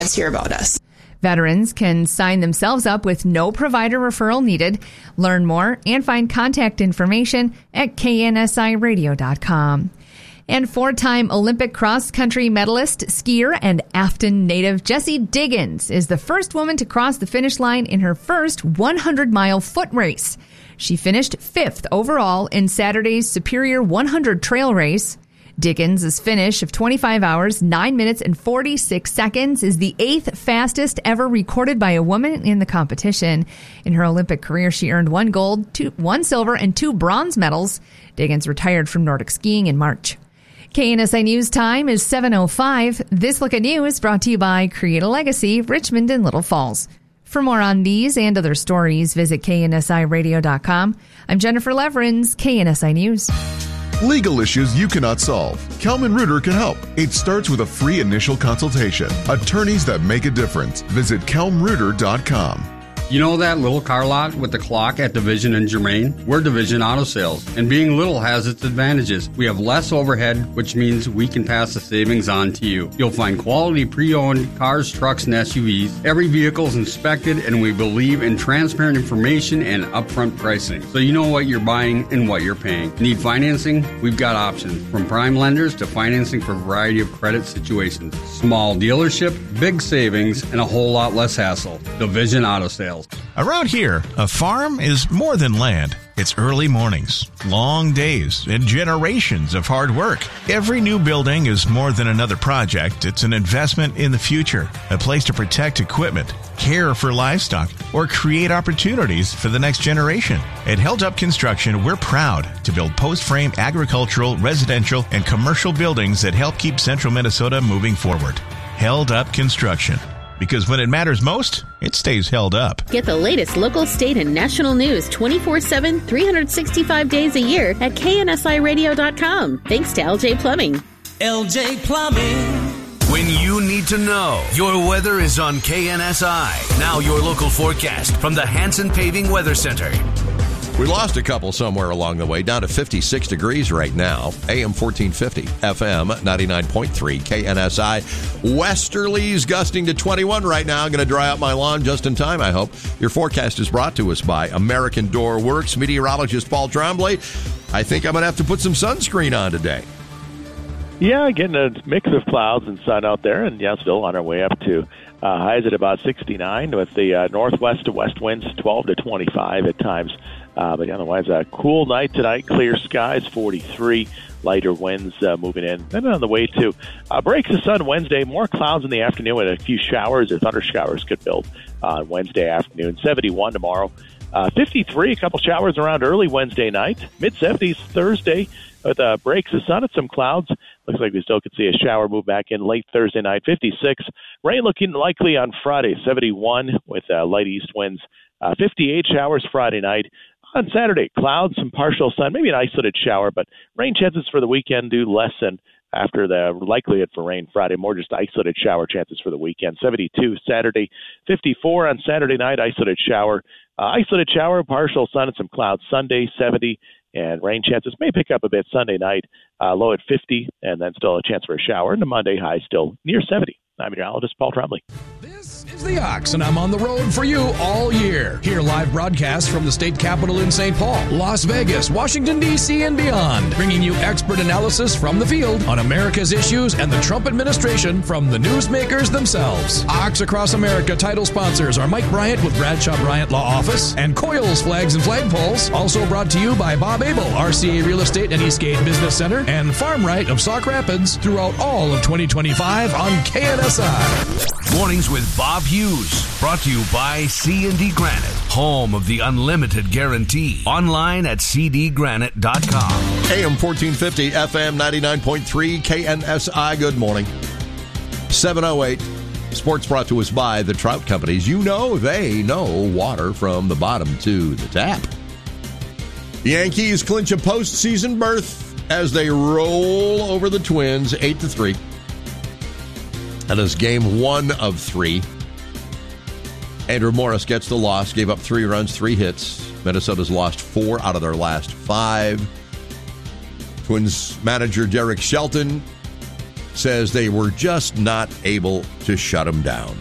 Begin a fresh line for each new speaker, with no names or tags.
Let's hear about us.
Veterans can sign themselves up with no provider referral needed. Learn more and find contact information at knsiradio.com. And four-time Olympic cross-country medalist, skier, and Afton native Jessie Diggins is the first woman to cross the finish line in her first 100-mile foot race. She finished 5th overall in Saturday's Superior 100 trail race. Diggins' finish of 25 hours, 9 minutes, and 46 seconds is the 8th fastest ever recorded by a woman in the competition. In her Olympic career, she earned 1 gold, 1 silver, and 2 bronze medals. Diggins retired from Nordic skiing in March. KNSI News time is 7:05. This Look at News brought to you by Create a Legacy, Richmond and Little Falls. For more on these and other stories, visit KNSIRadio.com. I'm Jennifer Leverins, KNSI News.
Legal issues you cannot solve. Kelman Reuter can help. It starts with a free initial consultation. Attorneys that make a difference. Visit kelmreuter.com.
You know that little car lot with the clock at Division and Germain? We're Division Auto Sales, and being little has its advantages. We have less overhead, which means we can pass the savings on to you. You'll find quality pre-owned cars, trucks, and SUVs. Every vehicle is inspected, and we believe in transparent information and upfront pricing, so you know what you're buying and what you're paying. Need financing? We've got options, from prime lenders to financing for a variety of credit situations. Small dealership, big savings, and a whole lot less hassle. Division Auto Sales.
Around here, a farm is more than land. It's early mornings, long days, and generations of hard work. Every new building is more than another project. It's an investment in the future, a place to protect equipment, care for livestock, or create opportunities for the next generation. At Held Up Construction, we're proud to build post-frame agricultural, residential, and commercial buildings that help keep central Minnesota moving forward. Held Up Construction. Because when it matters most, it stays held up.
Get the latest local, state, and national news 24/7, 365 days a year at KNSIRadio.com. Thanks to LJ Plumbing.
LJ Plumbing.
When you need to know, your weather is on KNSI. Now your local forecast from the Hanson Paving Weather Center.
We lost a couple somewhere along the way, down to 56 degrees right now. AM 1450, FM 99.3, KNSI. Westerlies gusting to 21 right now. I'm going to dry out my lawn just in time, I hope. Your forecast is brought to us by American Door Works. Meteorologist Paul Tremblay. I think I'm going to have to put some sunscreen on today.
Yeah, getting a mix of clouds and sun out there, and yeah, still on our way up to highs at about 69 with the northwest to west winds 12 to 25 at times. But otherwise, a cool night tonight, clear skies, 43, lighter winds moving in. Then on the way to breaks the sun Wednesday, more clouds in the afternoon with a few showers or thunder showers could build on Wednesday afternoon, 71 tomorrow. 53, a couple showers around early Wednesday night, mid-70s Thursday with breaks of sun and some clouds. Looks like we still could see a shower move back in late Thursday night, 56. Rain looking likely on Friday, 71 with light east winds, 58 showers Friday night. On Saturday, clouds, some partial sun, maybe an isolated shower, but rain chances for the weekend do lessen after the likelihood for rain Friday. More just isolated shower chances for the weekend. 72 Saturday, 54 on Saturday night, isolated shower, partial sun and some clouds Sunday, 70, and rain chances may pick up a bit Sunday night, low at 50, and then still a chance for a shower. And the Monday high still near 70. I'm meteorologist Paul Tremblay.
This is The Ox, and I'm on the road for you all year. Hear live broadcasts from the state capitol in St. Paul, Las Vegas, Washington, D.C., and beyond, bringing you expert analysis from the field on America's issues and the Trump administration from the newsmakers themselves. Ox Across America title sponsors are Mike Bryant with Bradshaw Bryant Law Office and Coyle's Flags and Flagpoles. Also brought to you by Bob Abel, RCA Real Estate and Eastgate Business Center, and Farm Right of Sauk Rapids throughout all of 2025 on KNSI.
Mornings with Bob Hughes, brought to you by C&D Granite, home of the unlimited guarantee. Online at cdgranite.com.
AM 1450, FM 99.3, KNSI. Good morning. 7:08. Sports brought to us by the Trout Companies. You know they know water from the bottom to the tap. The Yankees clinch a postseason berth as they roll over the Twins 8-3. That is game 1 of 3. Andrew Morris gets the loss, gave up 3 runs, 3 hits. Minnesota's lost 4 out of their last 5. Twins manager Derek Shelton says they were just not able to shut him down.